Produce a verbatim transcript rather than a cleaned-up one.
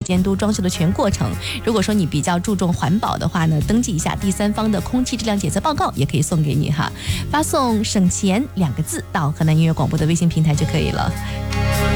监督装修的全过程。如果说你比较注重环保的话呢，登记一下第三方的空气质量检测报告，也可以送给你哈。发送省钱两个字到河南音乐广播的微信平台就可以了。